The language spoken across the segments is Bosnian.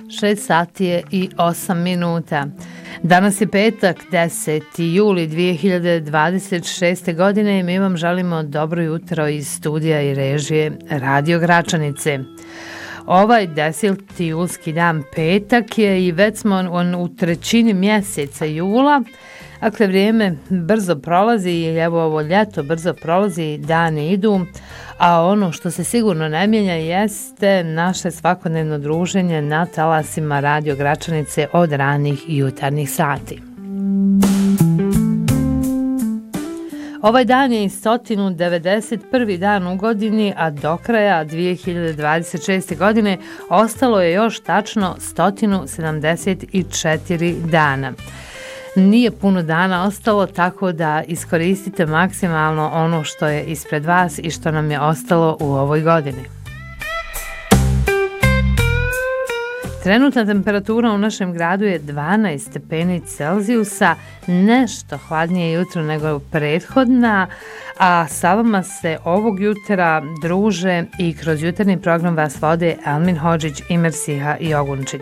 6 sati je i 8 minuta. Danas je petak, 10. juli 2026. godine i mi vam želimo dobro jutro iz studija i režije Radio Gračanice. Ovaj 10. julski dan petak je i već smo u trećini mjeseca jula. Dakle, vrijeme brzo prolazi i evo ovo ljeto brzo prolazi, dani idu, a ono što se sigurno ne mijenja jeste naše svakodnevno druženje na talasima Radio Gračanice od ranih jutarnjih sati. Ovaj dan je i 191. dan u godini, a do kraja 2026. godine ostalo je još tačno 174 dana. Nije puno dana ostalo, tako da iskoristite maksimalno ono što je ispred vas i što nam je ostalo u ovoj godini. Trenutna temperatura u našem gradu je 12 stepeni Celzijusa, nešto hladnije jutro nego prethodna, a sa vama se ovog jutra druže i kroz jutarnji program vas vode Elmin Hodžić, Imersiha i Ogunčić.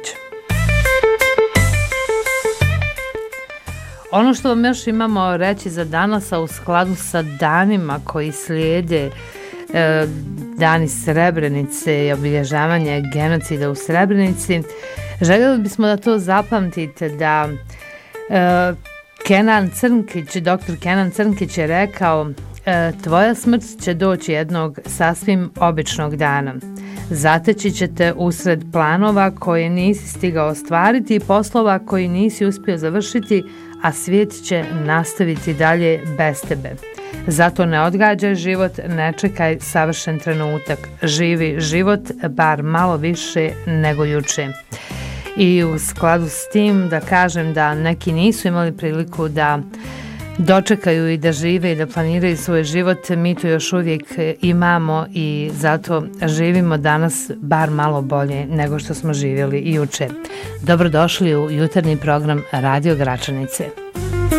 Ono što vam još imamo reći za danas, a u skladu sa danima koji slijede, dani Srebrenice i obilježavanje genocida u Srebrenici, željeli bismo da to zapamtite, da Kenan Crnkić, doktor Kenan Crnkić je rekao: tvoja smrt će doći jednog sasvim običnog dana. Zateći ćete usred planova koje nisi stigao ostvariti i poslova koji nisi uspio završiti, a svijet će nastaviti dalje bez tebe. Zato ne odgađaj život, ne čekaj savršen trenutak. Živi život bar malo više nego juče. I u skladu s tim da kažem da neki nisu imali priliku da dočekaju i da žive i da planiraju svoj život, mi to još uvijek imamo i zato živimo danas bar malo bolje nego što smo živjeli i juče. Dobrodošli u jutarnji program Radio Gračanice.